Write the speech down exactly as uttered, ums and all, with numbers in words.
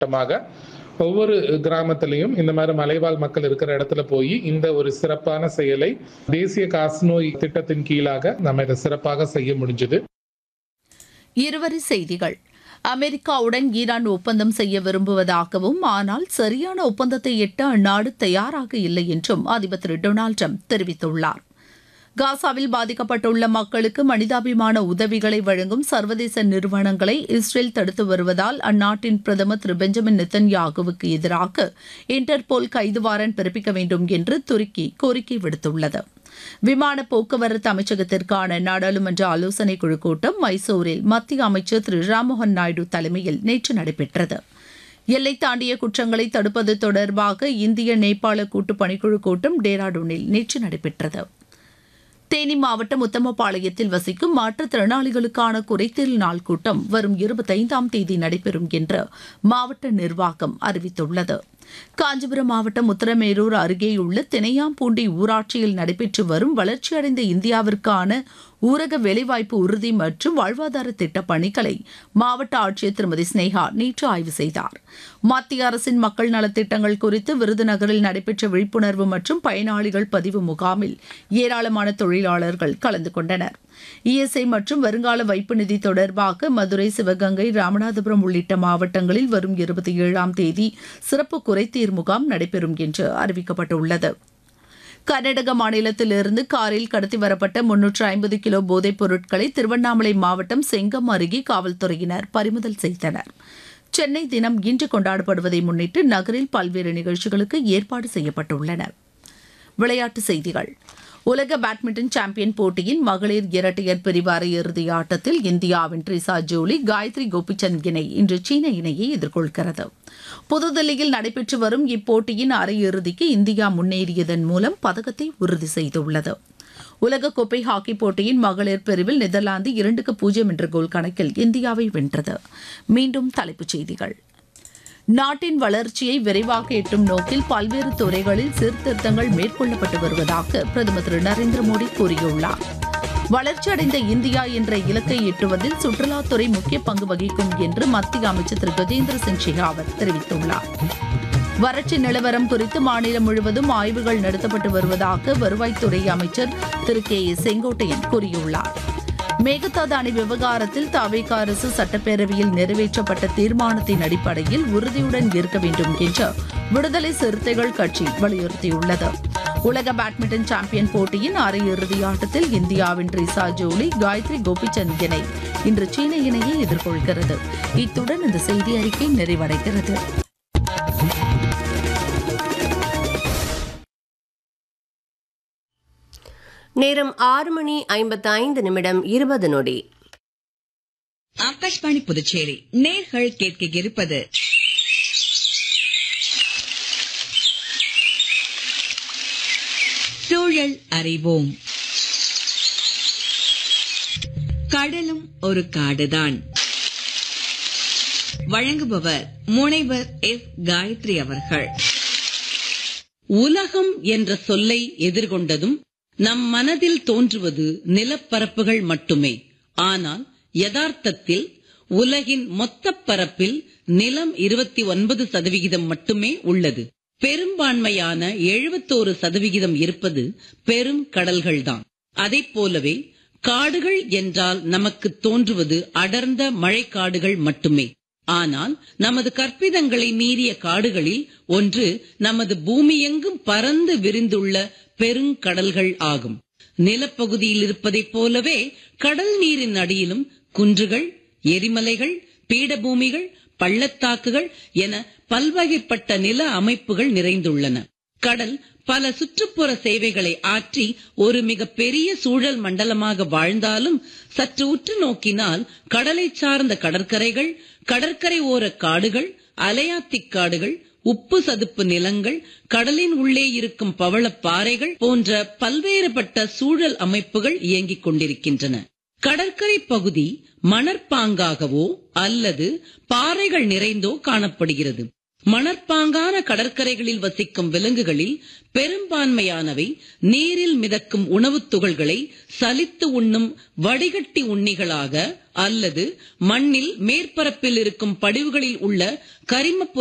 மாவட்டமாக ஒவ்வொரு கிராமத்திலையும் இந்த மாதிரி மலைவாழ் மக்கள் இருக்கிற இடத்துல போய் இந்த ஒரு சிறப்பான செயலை தேசிய காசநோய் திட்டத்தின் கீழாக நம்ம இதை சிறப்பாக செய்ய முடிஞ்சது. இருவரி செய்திகள். அமெரிக்காவுடன் ஈரான் ஒப்பந்தம் செய்ய விரும்புவதாகவும் ஆனால் சரியான ஒப்பந்தத்தை எட்ட அந்நாடு தயாராக இல்லை என்றும் அதிபர் திரு டொனால்டு ட்ரம்ப் தெரிவித்துள்ளார். காசாவில் பாதிக்கப்பட்டுள்ள மக்களுக்கு மனிதாபிமான உதவிகளை வழங்கும் சர்வதேச நிறுவனங்களை இஸ்ரேல் தடுத்து வருவதால் அந்நாட்டின் பிரதமர் திரு பெஞ்சமின் நெத்தன்யாகுவுக்கு எதிராக இன்டர்போல் கைது வாரண்ட் பிறப்பிக்க வேண்டும் என்று துருக்கி கோரிக்கை விடுத்துள்ளது. விமான போக்குவரத்து அமைச்சகத்திற்கான நாடாளுமன்ற ஆலோசனைக் குழு கூட்டம் மைசூரில் மத்திய அமைச்சர் திரு ராம்மோகன் நாயுடு தலைமையில் நேற்று நடைபெற்றது. எல்லை தாண்டிய குற்றங்களை தடுப்பது தொடர்பாக இந்திய நேபாள கூட்டு பணிக்குழு கூட்டம் டேராடூனில் நேற்று நடைபெற்றது. தேனி மாவட்டம் உத்தமபாளையத்தில் வசிக்கும் மாற்றுத்திறனாளிகளுக்கான குறைதீர் நாள் கூட்டம் வரும் இருபத்தைந்தாம் தேதி நடைபெறும் என்று மாவட்ட நிர்வாகம் அறிவித்துள்ளது. காஞ்சிபுரம் மாவட்டம் உத்தரமேரூர் அருகேயுள்ள தினையாம்பூண்டி ஊராட்சியில் நடைபெற்று வரும் வளர்ச்சியடைந்த இந்தியாவிற்கான ஊரக வேலைவாய்ப்பு உறுதி மற்றும் வாழ்வாதார திட்டப் பணிகளை மாவட்ட ஆட்சியர் திருமதி ஸ்னேகா நேற்று ஆய்வு செய்தார். மத்திய அரசின் மக்கள் நலத்திட்டங்கள் குறித்து விருதுநகரில் நடைபெற்ற விழிப்புணர்வு மற்றும் பயனாளிகள் பதிவு முகாமில் ஏராளமான தொழிலாளர்கள் கலந்து கொண்டனர். இஎஸ்ஐ மற்றும் வருங்கால வைப்பு நிதி தொடர்பாக மதுரை, சிவகங்கை, ராமநாதபுரம் உள்ளிட்ட மாவட்டங்களில் வரும் இருபத்தி ஏழாம் தேதி சிறப்பு குறைதீர் முகாம் நடைபெறும் என்று அறிவிக்கப்பட்டுள்ளது. கர்நாடக மாநிலத்திலிருந்து காரில் கடத்தி வரப்பட்ட முன்னூற்று ஐம்பது கிலோ போதைப் பொருட்களை திருவண்ணாமலை மாவட்டம் செங்கம் அருகே காவல்துறையினர் பறிமுதல் செய்தனர். சென்னை தினம் இன்று கொண்டாடப்படுவதை முன்னிட்டு நகரில் பல்வேறு நிகழ்ச்சிகளுக்கு ஏற்பாடு செய்யப்பட்டுள்ளன. விளையாட்டுச் செய்திகள். உலக பேட்மிண்டன் சாம்பியன் போட்டியின் மகளிர் இரட்டையர் பிரிவு அரையிறுதி ஆட்டத்தில் இந்தியாவின் ட்ரிசா ஜோலி, காயத்ரி கோபிச்சந்த் இணை இன்று சீன இணையை எதிர்கொள்கிறது. புதுதில்லியில் நடைபெற்று வரும் இப்போட்டியின் அரையிறுதிக்கு இந்தியா முன்னேறியதன் மூலம் பதக்கத்தை உறுதி செய்துள்ளது. உலகக்கோப்பை ஹாக்கி போட்டியின் மகளிர் பிரிவில் நெதர்லாந்து இரண்டுக்கு பூஜ்ஜியம் என்ற கோல் கணக்கில் இந்தியாவை வென்றது. மீண்டும் தலைப்புச் செய்திகள். நாட்டின் வளர்ச்சியை விரைவாக எட்டும் நோக்கில் பல்வேறு துறைகளில் சீர்திருத்தங்கள் மேற்கொள்ளப்பட்டு வருவதாக பிரதமர் திரு நரேந்திர மோடி கூறியுள்ளார். வளர்ச்சியடைந்த இந்தியா என்ற இலக்கை எட்டுவதில் சுற்றுலாத்துறை முக்கிய பங்கு வகிக்கும் என்று மத்திய அமைச்சர் திரு கஜேந்திர சிங் ஷெகாவத் தெரிவித்துள்ளார். வறட்சி நிலவரம் குறித்து மாநிலம் முழுவதும் ஆய்வுகள் நடத்தப்பட்டு வருவதாக வருவாய்த்துறை அமைச்சர் திரு கே ஏ செங்கோட்டையன் கூறியுள்ளார். மேகதாது அணை விவகாரத்தில் தவேக அரசு சட்டப்பேரவையில் நிறைவேற்றப்பட்ட தீர்மானத்தின் அடிப்படையில் உறுதியுடன் இருக்க வேண்டும் என்று விடுதலை சிறுத்தைகள் கட்சி வலியுறுத்தியுள்ளது. உலக பேட்மிண்டன் சாம்பியன் போட்டியின் அரையிறுதி ஆட்டத்தில் இந்தியாவின் ட்ரிசா ஜோலி, காயத்ரி கோபிச்சந்த் இணை இன்று சீன இணையை எதிர்கொள்கிறது. இத்துடன் இந்த செய்தி அறிக்கை நிறைவடைகிறது. நேரம் ஆறு மணி ஐம்பத்தி ஐந்து நிமிடம் இருபது நொடி. ஆகாஷ்வாணி புதுச்சேரி நேர்கள் கேட்க இருப்பது சூழல் அறிவோம். கடலும் ஒரு காடுதான். வழங்குபவர் முனைவர் எஸ் காயத்ரி அவர்கள். உலகம் என்ற சொல்லை எதிர்கொண்டதும் நம் மனதில் தோன்றுவது நிலப்பரப்புகள் மட்டுமே. ஆனால் யதார்த்தத்தில் உலகின் மொத்த பரப்பில் நிலம் இருபத்தி ஒன்பது சதவிகிதம் மட்டுமே உள்ளது. பெரும்பான்மையான எழுபத்தோரு சதவிகிதம் இருப்பது பெரும் கடல்கள்தான். அதைப் போலவே காடுகள் என்றால் நமக்கு தோன்றுவது அடர்ந்த மழைக்காடுகள் மட்டுமே. ஆனால் நமது கற்பிதங்களை மீறிய காடுகளில் ஒன்று நமது பூமியெங்கும் பறந்து விரிந்துள்ள பெருங்கடல்கள் ஆகும். நிலப்பகுதியில் இருப்பதைப் போலவே கடல் நீரின் அடியிலும் குன்றுகள், எரிமலைகள், பீடபூமிகள், பள்ளத்தாக்குகள் என பல்வகைப்பட்ட நில அமைப்புகள் நிறைந்துள்ளன. கடல் பல சுற்றுப்புற சேவைகளை ஆற்றி ஒரு மிக பெரிய சூழல் மண்டலமாக வாழ்ந்தாலும் சற்று உற்று நோக்கினால் கடலை சார்ந்த கடற்கரைகள், கடற்கரை ஓர காடுகள், அலையாத்திக் காடுகள், உப்பு சதுப்பு நிலங்கள், கடலின் உள்ளே இருக்கும் பவளப் பாறைகள் போன்ற பல்வேறுபட்ட சூழல் அமைப்புகள் இயங்கிக் கொண்டிருக்கின்றன. கடற்கரை பகுதி மணற்பாங்காகவோ அல்லது பாறைகள் நிறைந்தோ காணப்படுகிறது. மணற்பாங்கான கடற்கரைகளில் வசிக்கும் விலங்குகளில் பெரும்பான்மையானவை நீரில் மிதக்கும் உணவுத் துகள்களை சலித்து உண்ணும் வடிகட்டி உண்ணிகளாக அல்லது மண்ணில் மேற்பரப்பில் இருக்கும் படிவுகளில் உள்ள கரிம